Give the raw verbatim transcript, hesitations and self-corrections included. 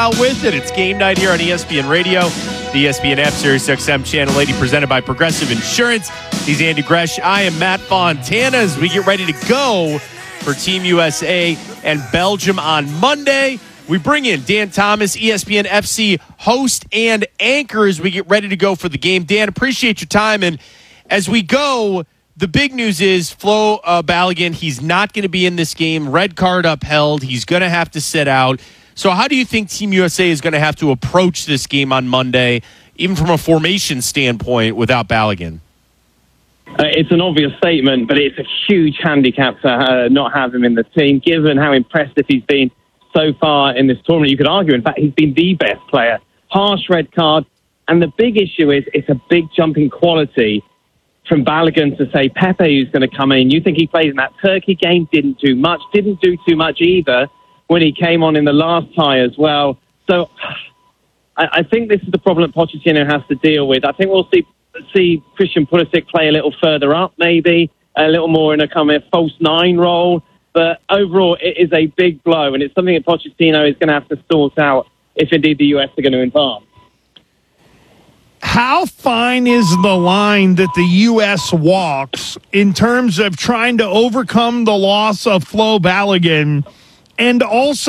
style with it. It's game night here on E S P N Radio, the E S P N app, Sirius X M Channel eighty, presented by Progressive Insurance. He's Andy Gresh. I am Matt Fontana as we get ready to go for Team U S A and Belgium on Monday. We bring in Dan Thomas, E S P N F C host and anchor, as we get ready to go for the game. Dan, appreciate your time. And as we go, the big news is Flo uh, Balogun, he's not going to be in this game. Red card upheld. He's going to have to sit out. So how do you think Team U S A is going to have to approach this game on Monday, even from a formation standpoint, without Balogun? Uh, it's an obvious statement, but it's a huge handicap to uh, not have him in the team, given how impressive he's been so far in this tournament. You could argue, in fact, he's been the best player. Harsh red card. And the big issue is it's a big jump in quality from Balogun to, say, Pepe, who's going to come in. You think he played in that Turkey game, didn't do much, didn't do too much either when he came on in the last tie as well. So I, I think this is the problem that Pochettino has to deal with. I think we'll see see Christian Pulisic play a little further up, maybe, a little more in a kind of false nine role. But overall, it is a big blow, and it's something that Pochettino is going to have to sort out if indeed the U S are going to advance. How fine is the line that the U S walks in terms of trying to overcome the loss of Flo Balogun and also